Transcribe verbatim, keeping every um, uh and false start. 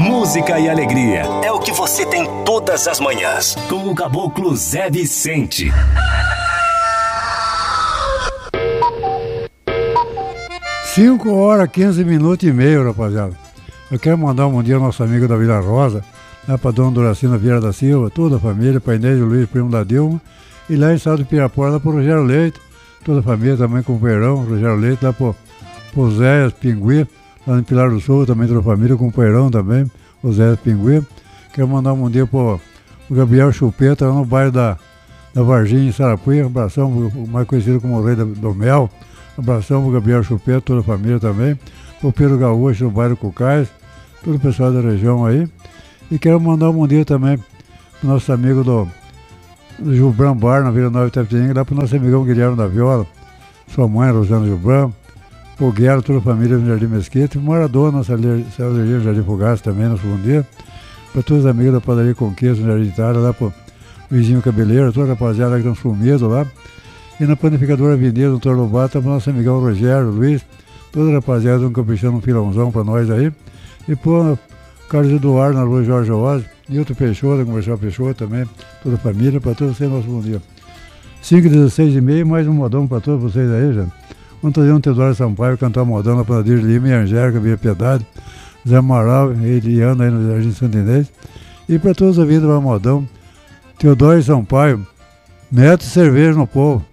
Música e alegria é o que você tem todas as manhãs. Com o Caboclo Zé Vicente. cinco horas, quinze minutos e meio, rapaziada. Eu quero mandar um bom dia ao nosso amigo da Vila Rosa, lá para Dona Doracina Vieira da Silva, toda a família, para Inês e Luiz, primo da Dilma, e lá em Estado de Pirapora, lá para o Rogério Leite, toda a família também com o Peirão, Rogério Leite, lá para o Zé Pinguim, lá no Pilar do Sul, também toda a família com o Peirão também, o Zé Pinguim. Quero mandar um bom dia para o Gabriel Chupeta, lá no bairro da, da Varginha, em Sarapuí, um abração, o mais conhecido como o Rei do, do Mel. Um abração para o Gabriel Chupeta, toda a família também, o Pedro Gaúcho, no bairro Cucais, todo o pessoal da região aí. E quero mandar um bom dia também para o nosso amigo do, do Gilbran Bar, na Vila Nova Itapetininga, lá para o nosso amigão Guilherme da Viola, sua mãe, Rosana Gilbran, o Guilherme, toda a família do Jardim Mesquita, e o morador, nossa alergia do Jardim Fogaça também, nosso bom dia. Para todos os amigos da Padaria Conquista, no Jardim Itália, lá para o vizinho Cabeleiro, toda a rapaziada que estão sumidos lá. E na panificadora Avenida, no Doutor Lobato, para o nosso amigão Rogério, Luiz, toda a rapaziada, um caprichando um filãozão para nós aí. E pô, Carlos Eduardo, na rua Jorge Oz, Nilton Peixoto, Comercial Peixoto também, toda a família, para todos vocês, nosso bom dia. cinco, dezesseis e meia, mais um modão para todos vocês aí, já. Vamos trazer um Teodoro Sampaio, cantar modão na Panadeira Lima e Angélica, Via Piedade, Zé Amaral, Eliana aí no Jardim Santo Inês. E para todos a vida, vai modão, Teodoro Sampaio, mete cerveja no povo.